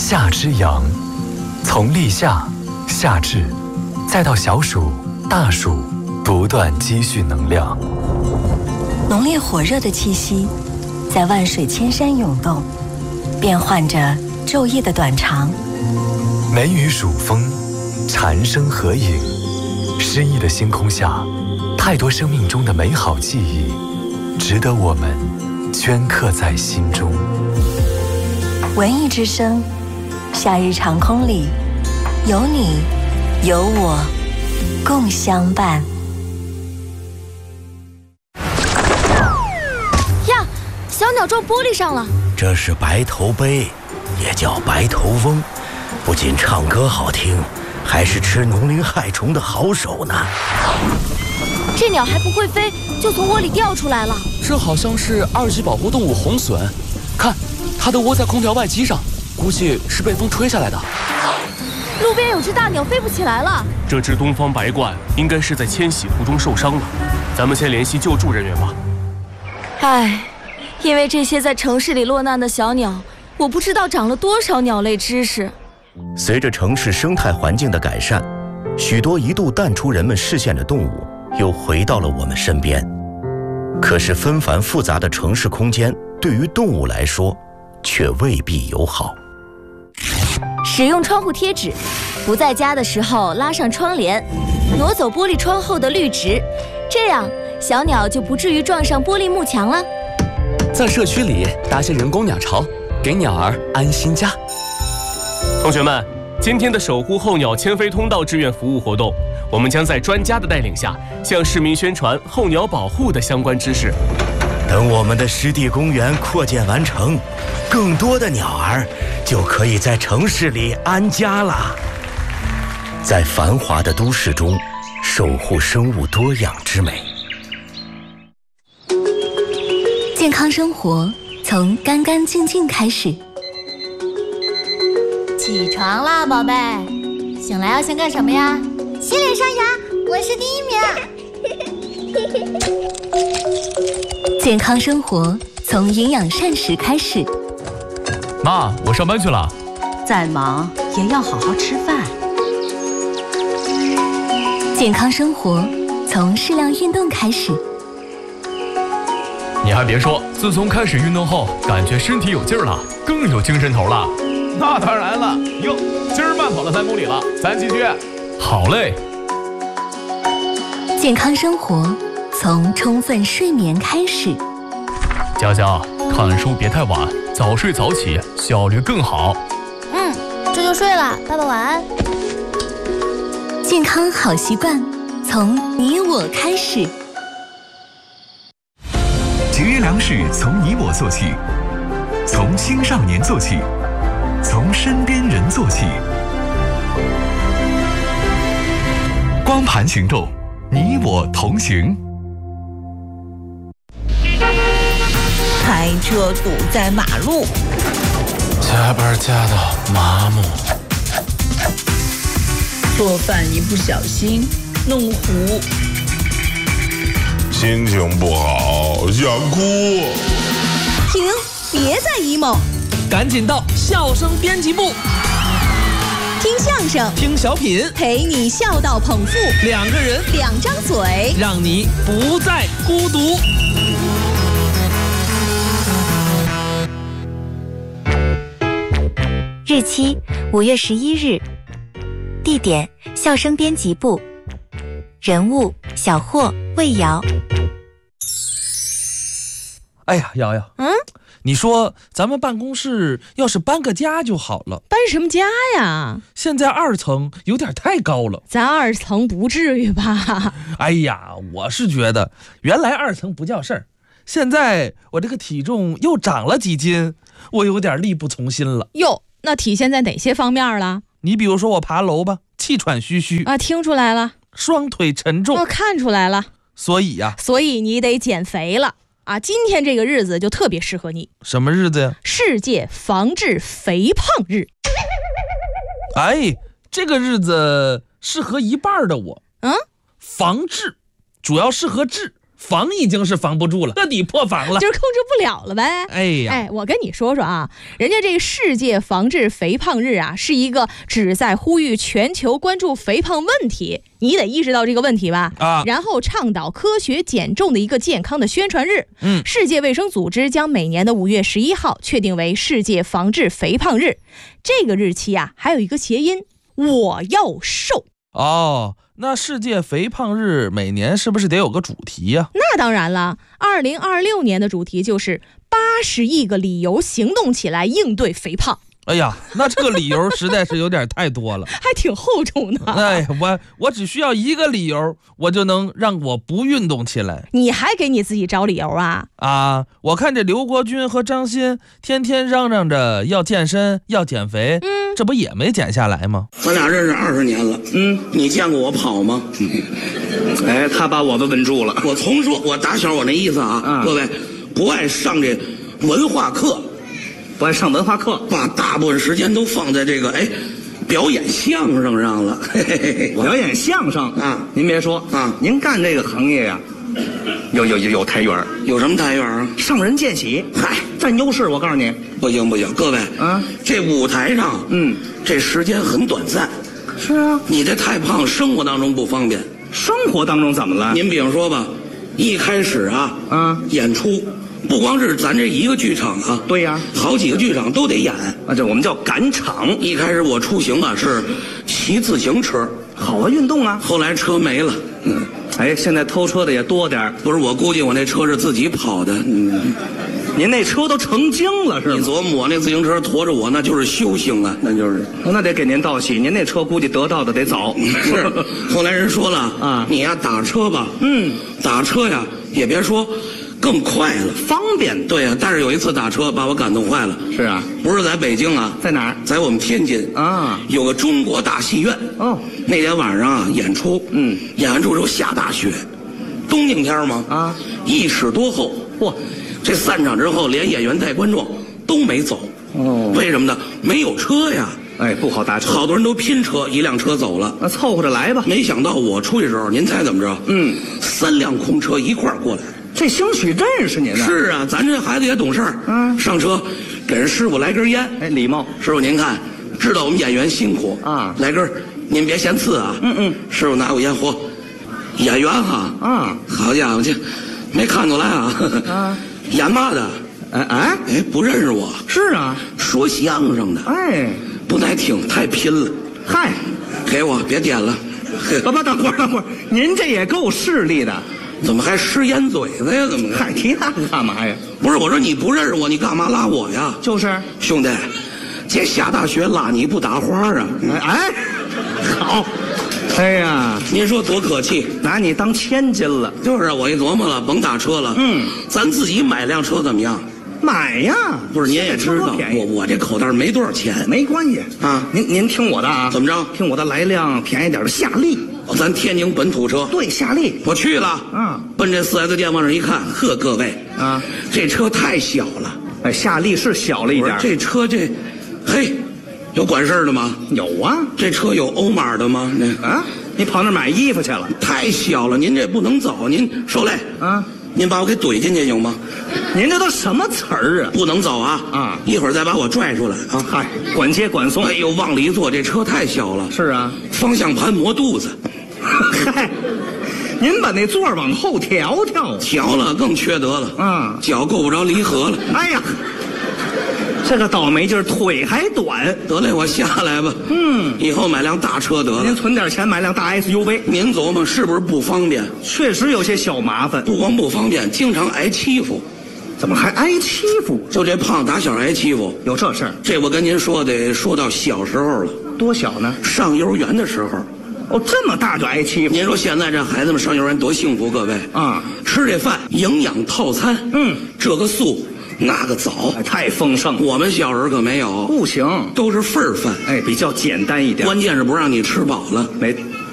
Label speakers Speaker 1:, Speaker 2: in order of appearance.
Speaker 1: 夏之阳，从立夏、夏至，再到小暑、大暑，不断积蓄能量。
Speaker 2: 浓烈火热的气息，在万水千山涌动，变换着昼夜的短长。
Speaker 1: 梅雨暑风，蝉声合影，诗意的星空下，太多生命中的美好记忆，值得我们镌刻在心中。
Speaker 2: 文艺之声，夏日长空里，有你，有我，共相伴。
Speaker 3: 呀，小鸟撞玻璃上了。
Speaker 4: 这是白头鹎，也叫白头翁，不仅唱歌好听，还是吃农林害虫的好手呢。
Speaker 3: 这鸟还不会飞，就从窝里掉出来了。
Speaker 5: 这好像是2级保护动物红隼，看，它的窝在空调外机上，估计是被风吹下来的。
Speaker 3: 路边有只大鸟飞不起来了。
Speaker 5: 这只东方白鹳应该是在迁徙途中受伤了，咱们先联系救助人员吧。
Speaker 3: 唉，因为这些在城市里落难的小鸟，我不知道长了多少鸟类知识。
Speaker 4: 随着城市生态环境的改善，许多一度淡出人们视线的动物又回到了我们身边。可是纷繁复杂的城市空间对于动物来说却未必友好。
Speaker 3: 使用窗户贴纸，不在家的时候拉上窗帘，挪走玻璃窗后的绿植，这样小鸟就不至于撞上玻璃幕墙了。
Speaker 5: 在社区里搭些人工鸟巢，给鸟儿安心家。同学们，今天的守护候鸟迁飞通道志愿服务活动，我们将在专家的带领下，向市民宣传候鸟保护的相关知识。
Speaker 4: 等我们的湿地公园扩建完成，更多的鸟儿就可以在城市里安家了。在繁华的都市中，守护生物多样之美。
Speaker 2: 健康生活从干干净净开始。
Speaker 6: 起床啦，宝贝！醒来要先干什么呀？
Speaker 7: 洗脸刷牙，我是第1名。
Speaker 2: 健康生活从营养膳食开始。
Speaker 8: 妈，我上班去了。
Speaker 9: 再忙也要好好吃饭。
Speaker 2: 健康生活从适量运动开始。
Speaker 8: 你还别说，自从开始运动后，感觉身体有劲儿了，更有精神头了。
Speaker 10: 那当然了，哟，今儿慢跑了3公里了，咱继续。
Speaker 8: 好嘞。
Speaker 2: 健康生活从充分睡眠开始。
Speaker 8: 佳佳，看书别太晚，早睡早起，效率更好。
Speaker 6: 这就睡了，爸爸晚安。
Speaker 2: 健康好习惯从你我开始。
Speaker 11: 节约粮食从你我做起，从青少年做起，从身边人做起。光盘行动，你我同行。
Speaker 12: 开车堵在马路，
Speaker 13: 加班加到麻木，
Speaker 14: 做饭一不小心弄糊，
Speaker 15: 心情不好想哭。
Speaker 12: 停，别再 emo，
Speaker 16: 赶紧到笑声编辑部，
Speaker 12: 听相声，
Speaker 16: 听小品，
Speaker 12: 陪你笑到捧腹
Speaker 16: ，2个人
Speaker 12: 2张嘴，
Speaker 16: 让你不再孤独。
Speaker 17: 日期5月11日，地点笑声编辑部，人物小霍、魏瑶。
Speaker 16: 哎呀，瑶瑶，你说咱们办公室要是搬个家就好了。
Speaker 18: 搬什么家呀？
Speaker 16: 现在2层有点太高了。
Speaker 18: 咱2层不至于吧？
Speaker 16: 哎呀，我是觉得原来2层不叫事儿，现在我这个体重又长了几斤，我有点力不从心了。
Speaker 18: 哟，那体现在哪些方面了？
Speaker 16: 你比如说我爬楼吧，气喘吁吁
Speaker 18: 啊，听出来了。
Speaker 16: 双腿沉重，
Speaker 18: 我看出来了。
Speaker 16: 所以
Speaker 18: 你得减肥了啊！今天这个日子就特别适合你。
Speaker 16: 什么日子呀？
Speaker 18: 世界防治肥胖日。
Speaker 16: 哎，这个日子适合一半的我。
Speaker 18: 防
Speaker 16: 治主要适合治， 防已经是防不住了，彻底破防了，
Speaker 18: 就是控制不了了呗。
Speaker 16: 哎呀，
Speaker 18: 我跟你说说啊，人家这个世界防治肥胖日啊，是一个旨在呼吁全球关注肥胖问题，你得意识到这个问题吧？然后倡导科学减重的一个健康的宣传日。世界卫生组织将每年的5月11号确定为世界防治肥胖日。这个日期啊，还有一个谐音，我要瘦。
Speaker 16: 那世界肥胖日每年是不是得有个主题呀？
Speaker 18: 那当然了，2026年的主题就是80亿个理由行动起来应对肥胖。
Speaker 16: 哎呀，那这个理由实在是有点太多了，
Speaker 18: 还挺厚重的。
Speaker 16: 哎，我只需要一个理由，我就能让我不运动起来。
Speaker 18: 你还给你自己找理由啊？
Speaker 16: 我看这刘国军和张鑫天天嚷嚷着要健身要减肥，这不也没减下来吗？
Speaker 19: 咱俩认识20年了，你见过我跑吗？
Speaker 20: 哎，他把我们稳住了。
Speaker 19: 我重说，我打小我那意思啊，各位不爱上这文化课。
Speaker 20: 不爱上文化课，
Speaker 19: 把大部分时间都放在这个表演相声上了。
Speaker 20: 表演相声啊，您别说啊，您干这个行业呀，有台缘。
Speaker 19: 有什么台缘啊？
Speaker 20: 上人见喜，嗨，占优势。我告诉你，
Speaker 19: 不行，各位啊，这舞台上，这时间很短暂。
Speaker 20: 是啊，
Speaker 19: 你这太胖，生活当中不方便。
Speaker 20: 生活当中怎么了？
Speaker 19: 您比方说吧，一开始演出。不光是咱这一个剧场啊，
Speaker 20: 对呀，
Speaker 19: 好几个剧场都得演
Speaker 20: 啊，这我们叫赶场。
Speaker 19: 一开始我出行是骑自行车，
Speaker 20: 好啊，运动啊。
Speaker 19: 后来车没了，
Speaker 20: 现在偷车的也多点。
Speaker 19: 不是，我估计我那车是自己跑的。
Speaker 20: 您那车都成精了是吗？
Speaker 19: 你琢磨我那自行车驮着我，那就是修行啊，那就是。
Speaker 20: 那得给您道喜，您那车估计得到的得早。
Speaker 19: 是，后来人说了啊，你呀打车吧，打车呀也别说。更快了，
Speaker 20: 方便。
Speaker 19: 对呀，但是有一次打车把我感动坏了。
Speaker 20: 是啊，
Speaker 19: 不是在北京啊，
Speaker 20: 在哪儿？
Speaker 19: 在我们天津
Speaker 20: 啊，
Speaker 19: 有个中国大戏院。那天晚上演出，演完之后下大雪，冬景天嘛，1尺多厚。这散场之后，连演员带观众都没走。为什么呢？没有车呀。
Speaker 20: 不好搭车，
Speaker 19: 好多人都拼车，一辆车走了，
Speaker 20: 那凑合着来吧。
Speaker 19: 没想到我出去的时候，您猜怎么着？3辆空车一块儿过来。
Speaker 20: 这兴许认识您呢。
Speaker 19: 是啊，咱这孩子也懂事儿。上车给人师傅来根烟。
Speaker 20: 礼貌。
Speaker 19: 师傅您看，知道我们演员辛苦啊，来根，您别嫌次啊。师傅拿过烟，嚯，演员哈好家伙，这没看出来啊。演嘛的？不认识我。
Speaker 20: 是啊，
Speaker 19: 说相声的。不耐听，太拼了。
Speaker 20: 嗨，
Speaker 19: 给我别点了。
Speaker 20: 等会儿，您这也够势利的。
Speaker 19: 怎么还失烟嘴子呀？怎么
Speaker 20: 还提那个干嘛呀？
Speaker 19: 不是，我说你不认识我，你干嘛拉我呀？
Speaker 20: 就是
Speaker 19: 兄弟，这下大雪拉你不打花啊？
Speaker 20: 好，哎呀，
Speaker 19: 您说多可气，
Speaker 20: 拿你当千金了。
Speaker 19: 就是啊，我一琢磨了，甭打车了，咱自己买辆车怎么样？
Speaker 20: 买呀！
Speaker 19: 不是，您也知道，我这口袋没多少钱，
Speaker 20: 没关系啊。您听我的啊，
Speaker 19: 怎么着？
Speaker 20: 听我的，来辆便宜点的夏利。
Speaker 19: 咱天津本土车。
Speaker 20: 对，夏利。
Speaker 19: 我去了，奔这4S店往这一看，呵，各位啊，这车太小了。
Speaker 20: 夏利是小了一点。
Speaker 19: 这车嘿，有管事的吗？
Speaker 20: 有啊。
Speaker 19: 这车有欧码的吗？
Speaker 20: 你跑那买衣服去了？
Speaker 19: 太小了，您这不能走，您受累啊。您把我给怼进去行吗？
Speaker 20: 您这都什么词儿啊？
Speaker 19: 不能走啊！一会儿再把我拽出来啊！
Speaker 20: 嗨，管接管送。
Speaker 19: 哎呦，往里坐，这车太小了。
Speaker 20: 是啊，
Speaker 19: 方向盘磨肚子。
Speaker 20: 嗨，您把那座往后调调。
Speaker 19: 调了更缺德了。脚够不着离合了。
Speaker 20: 哎呀，这个倒霉劲儿，腿还短。
Speaker 19: 得嘞，我下来吧。以后买辆大车得了。
Speaker 20: 您存点钱买辆大 SUV。
Speaker 19: 您琢磨是不是不方便？
Speaker 20: 确实有些小麻烦。
Speaker 19: 不光不方便，经常挨欺负。
Speaker 20: 怎么还挨欺负？
Speaker 19: 就这胖打小挨欺负，
Speaker 20: 有这事儿？
Speaker 19: 这我跟您说得说到小时候了。
Speaker 20: 多小呢？
Speaker 19: 上幼儿园的时候。
Speaker 20: 这么大就挨欺负？
Speaker 19: 您说现在这孩子们上幼儿园多幸福，各位啊！吃这饭营养套餐，这个素那个枣，
Speaker 20: 太丰盛。
Speaker 19: 我们小时候可没有，
Speaker 20: 不行，
Speaker 19: 都是份儿饭，
Speaker 20: 比较简单一点。
Speaker 19: 关键是不让你吃饱了，
Speaker 20: 没。